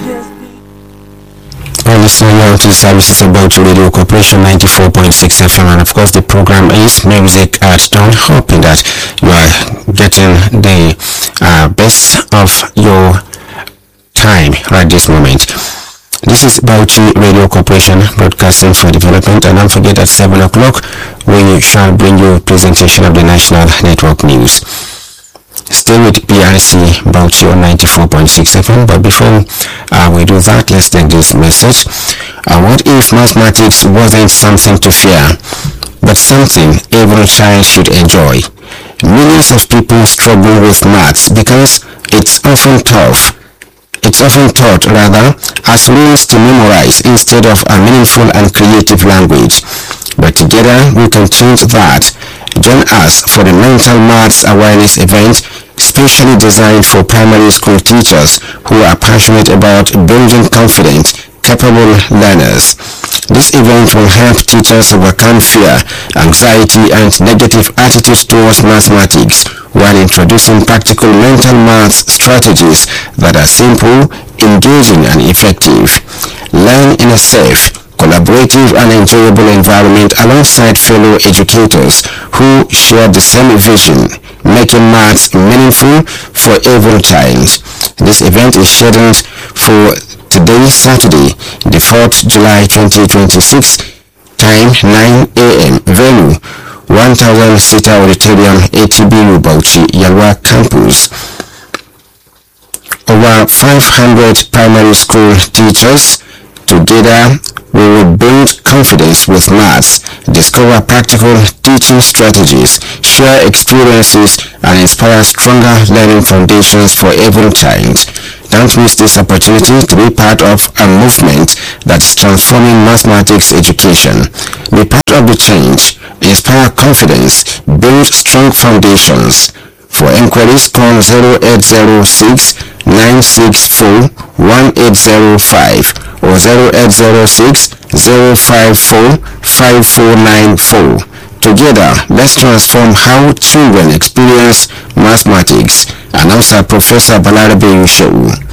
Well, listening now to the services of Bauchi Radio Corporation 94.6 FM, and of course the program is Music at Dawn, hoping that you are getting the best of your time right this moment. This is Bauchi Radio Corporation broadcasting for development, and don't forget at 7 o'clock we shall bring you a presentation of the National Network News. Stay with BRC Bauchi on 94.6 FM, but before we do that, let's take this message. What if mathematics wasn't something to fear, but something every child should enjoy? Millions of people struggle with maths because it's often taught as rules to memorize instead of a meaningful and creative language. But together we can change that. Join us for the Mental Maths Awareness event, specially designed for primary school teachers who are passionate about building confident, capable learners. This event will help teachers overcome fear, anxiety, and negative attitudes towards mathematics while introducing practical mental maths strategies that are simple, engaging, and effective. Learn in a safe, collaborative, and enjoyable environment alongside fellow educators who share the same vision, making maths meaningful for every child. This event is scheduled for today, Saturday, the 4th July 2026, time 9 a.m. Venue 1000 Seater Auditorium, ATBU Bauchi, Yalwa Campus. Over 500 primary school teachers together we will build confidence with maths, discover practical teaching strategies, share experiences, and inspire stronger learning foundations for every child. Don't miss this opportunity to be part of a movement that is transforming mathematics education. Be part of the change, inspire confidence, build strong foundations. For inquiries, call 0806 964 1805 or 0806 054 5494. Together, let's transform how children experience mathematics. Announcer Professor Balarabe Yushewu.